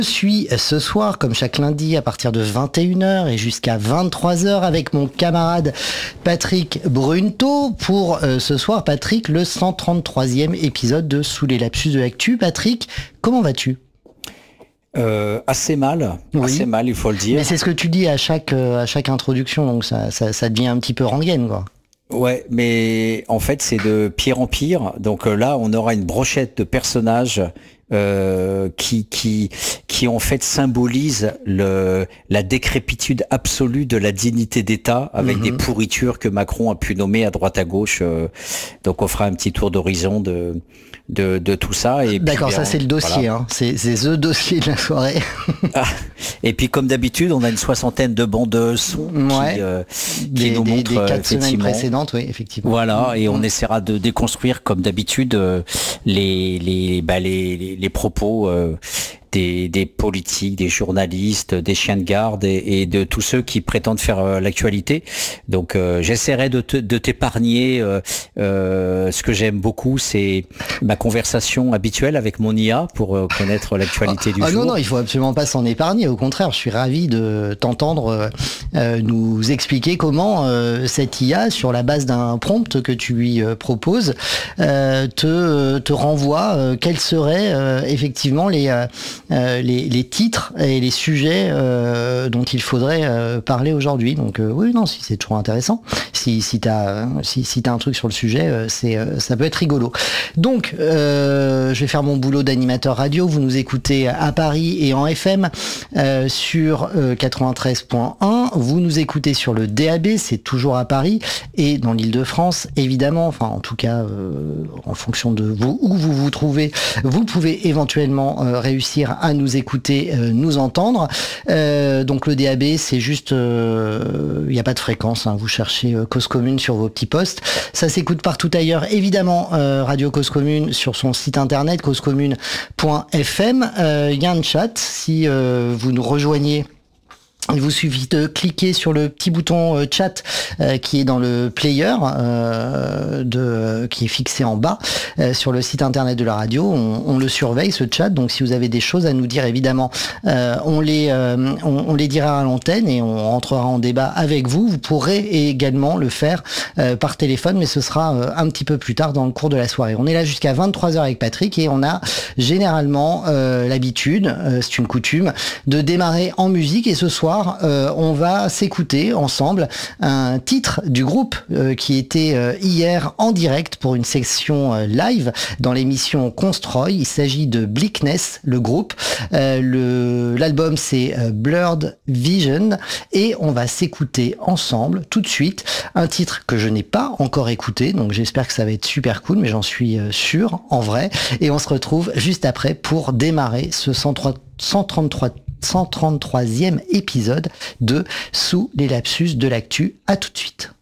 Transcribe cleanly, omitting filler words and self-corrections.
Je suis ce soir, comme chaque lundi, à partir de 21h et jusqu'à 23h avec mon camarade Patrick Brunto pour ce soir, Patrick, le 133e épisode de Sous les lapsus de l'actu. Patrick, comment vas-tu ? Assez mal, il faut le dire. Mais c'est ce que tu dis à chaque introduction, donc ça devient un petit peu rengaine, quoi. Ouais, mais en fait c'est de pire en pire. Donc là, on aura une brochette de personnages qui en fait symbolise la décrépitude absolue de la dignité d'État avec des pourritures que Macron a pu nommer à droite à gauche. Donc on fera un petit tour d'horizon de tout ça. Et d'accord, puis, ça c'est le dossier, voilà. C'est the dossier de la soirée. Et puis comme d'habitude, on a une soixantaine de bandes son qui nous montrent des 4 semaines effectivement. précédentes, oui, effectivement. Voilà, et on essaiera de déconstruire comme d'habitude les propos des politiques, des journalistes, des chiens de garde et de tous ceux qui prétendent faire l'actualité. Donc j'essaierai de t'épargner ce que j'aime beaucoup, c'est ma conversation habituelle avec mon IA pour connaître l'actualité du jour. Non, il faut absolument pas s'en épargner. Au contraire, je suis ravi de t'entendre nous expliquer comment cette IA, sur la base d'un prompt que tu lui proposes, te renvoie quels seraient effectivement les titres et les sujets dont il faudrait parler aujourd'hui. Donc oui, non, si c'est toujours intéressant. Si t'as un truc sur le sujet, ça peut être rigolo. Donc je vais faire mon boulot d'animateur radio. Vous nous écoutez à Paris et en FM sur 93.1. Vous nous écoutez sur le DAB, c'est toujours à Paris et dans l'Île-de-France, évidemment. Enfin, en tout cas, en fonction de vous où vous vous trouvez, vous pouvez éventuellement réussir à nous écouter, nous entendre. Donc le DAB, c'est juste, il n'y a pas de fréquence, hein, vous cherchez Cause Commune sur vos petits postes. Ça s'écoute partout ailleurs, évidemment, Radio Cause Commune sur son site internet, causecommune.fm. Il y a un chat, si vous nous rejoignez. Il vous suffit de cliquer sur le petit bouton chat qui est dans le player qui est fixé en bas sur le site internet de la radio. On le surveille, ce chat. Donc si vous avez des choses à nous dire, évidemment, on les dira à l'antenne et on rentrera en débat avec vous. Vous pourrez également le faire par téléphone, mais ce sera un petit peu plus tard dans le cours de la soirée. On est là jusqu'à 23h avec Patrick et on a généralement l'habitude, c'est une coutume, de démarrer en musique. Et ce soir, on va s'écouter ensemble un titre du groupe qui était hier en direct pour une section live dans l'émission Constroy. Il s'agit de Bleakness, le groupe. L'album c'est Blurred Vision et on va s'écouter ensemble tout de suite un titre que je n'ai pas encore écouté, donc j'espère que ça va être super cool, mais j'en suis sûr en vrai. Et on se retrouve juste après pour démarrer ce 133e épisode de Sous les lapsus de l'actu. À tout de suite.